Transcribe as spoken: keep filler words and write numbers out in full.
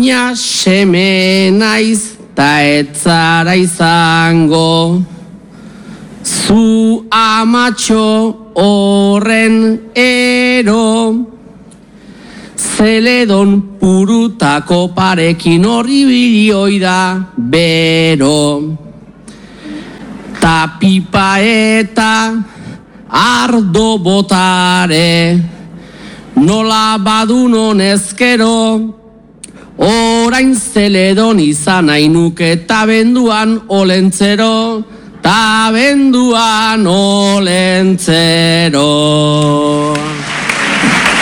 baina seme naiz ta etzara izango. Zu amatxo horren ero, Zeledon purutako parekin horri bilioi da bero. Ta pipa eta ardo botare, nola badun honezkero, orain Zeledon izan ainuke ta benduan olentzero, ta benduan olentzero.